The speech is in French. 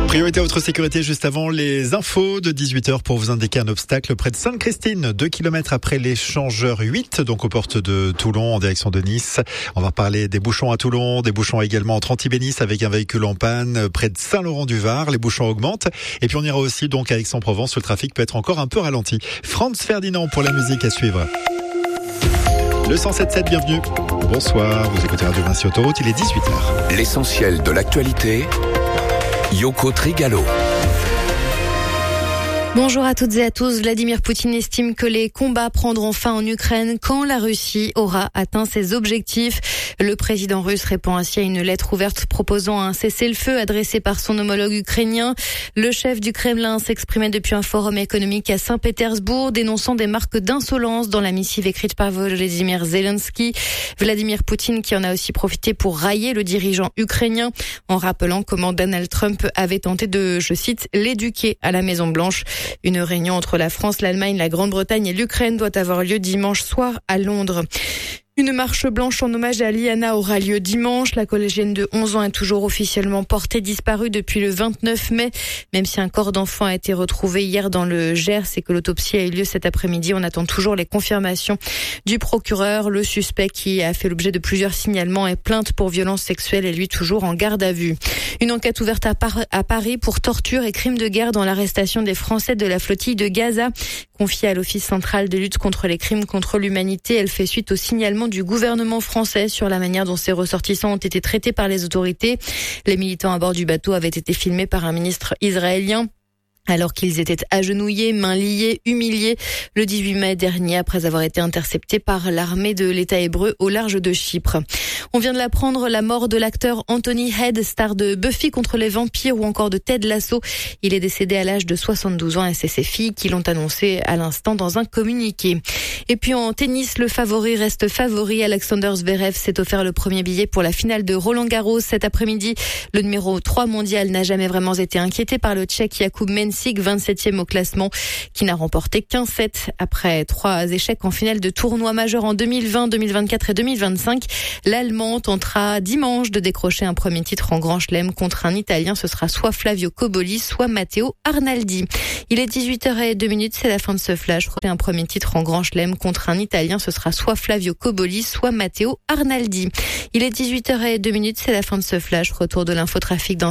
Priorité à votre sécurité juste avant les infos de 18h pour vous indiquer un obstacle près de Sainte-Christine, 2 km après l'échangeur 8, donc aux portes de Toulon en direction de Nice. On va parler des bouchons à Toulon, des bouchons également entre Antibes et Nice avec un véhicule en panne près de Saint-Laurent-du-Var. Les bouchons augmentent. Et puis on ira aussi donc à Aix-en-Provence où le trafic peut être encore un peu ralenti. Franz Ferdinand pour la musique à suivre. Le 107.7, bienvenue. Bonsoir, vous écoutez Radio Vinci Autoroute, il est 18h. L'essentiel de l'actualité, Yoko Trigalo. Bonjour à toutes et à tous. Vladimir Poutine estime que les combats prendront fin en Ukraine quand la Russie aura atteint ses objectifs. Le président russe répond ainsi à une lettre ouverte proposant un cessez-le-feu adressé par son homologue ukrainien. Le chef du Kremlin s'exprimait depuis un forum économique à Saint-Pétersbourg, dénonçant des marques d'insolence dans la missive écrite par Volodymyr Zelensky. Vladimir Poutine qui en a aussi profité pour railler le dirigeant ukrainien en rappelant comment Donald Trump avait tenté de, je cite, l'éduquer à la Maison-Blanche. Une réunion entre la France, l'Allemagne, la Grande-Bretagne et l'Ukraine doit avoir lieu dimanche soir à Londres. Une marche blanche en hommage à Liana aura lieu dimanche. La collégienne de 11 ans est toujours officiellement portée disparue depuis le 29 mai. Même si un corps d'enfant a été retrouvé hier dans le Gers et que l'autopsie a eu lieu cet après-midi, on attend toujours les confirmations du procureur. Le suspect qui a fait l'objet de plusieurs signalements et plaintes pour violences sexuelles est lui toujours en garde à vue. Une enquête ouverte à Paris pour torture et crimes de guerre dans l'arrestation des Français de la flottille de Gaza. Confiée à l'Office central de lutte contre les crimes contre l'humanité, elle fait suite au signalement du gouvernement français sur la manière dont ses ressortissants ont été traités par les autorités. Les militants à bord du bateau avaient été filmés par un ministre israélien alors qu'ils étaient agenouillés, mains liées, humiliés le 18 mai dernier après avoir été interceptés par l'armée de l'État hébreu au large de Chypre. On vient de l'apprendre, la mort de l'acteur Anthony Head, star de Buffy contre les vampires ou encore de Ted Lasso. Il est décédé à l'âge de 72 ans et c'est ses filles qui l'ont annoncé à l'instant dans un communiqué. Et puis en tennis, le favori reste favori. Alexander Zverev s'est offert le premier billet pour la finale de Roland-Garros cet après-midi. Le numéro 3 mondial n'a jamais vraiment été inquiété par le Tchèque Jakub Mensik, 27e au classement, qui n'a remporté qu'un set après 3 échecs en finale de tournois majeurs en 2020, 2024 et 2025. L'Allemand tentera dimanche de décrocher un premier titre en Grand Chelem contre un Italien. Ce sera soit Flavio Cobolli, soit Matteo Arnaldi. Il est 18h02, c'est la fin de ce flash. Un premier titre en Grand Chelem contre un Italien. Ce sera soit Flavio Cobolli, soit Matteo Arnaldi. Il est 18h02, c'est la fin de ce flash. Retour de l'infotrafic dans